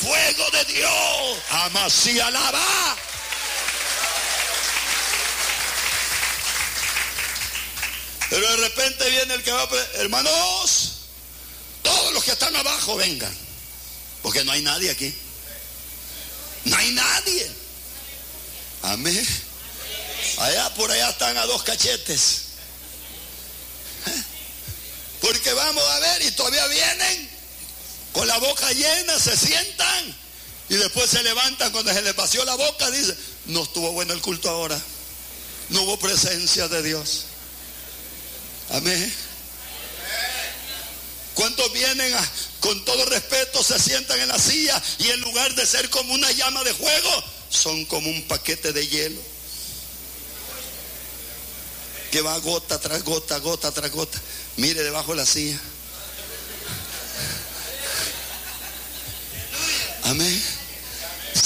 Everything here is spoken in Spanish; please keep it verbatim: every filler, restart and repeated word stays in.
fuego de Dios. Amasí, alaba. Pero de repente viene el que va a... Hermanos, todos los que están abajo vengan. Porque no hay nadie aquí. No hay nadie. Amén. Allá por allá están a dos cachetes. Porque vamos a ver, y todavía vienen con la boca llena, se sientan y después se levantan cuando se les vació la boca. Dicen, no estuvo bueno el culto ahora, no hubo presencia de Dios. Amén. ¿Cuántos vienen a, con todo respeto, se sientan en la silla y en lugar de ser como una llama de fuego, son como un paquete de hielo que va gota tras gota, gota tras gota? Mire debajo de la silla. Amén.